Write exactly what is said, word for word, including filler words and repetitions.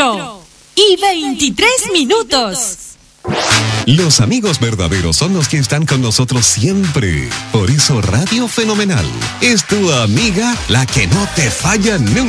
cuatro y veintitrés minutos. Los amigos verdaderos son los que están con nosotros siempre. Por eso Radio Fenomenal es tu amiga, la que no te falla nunca.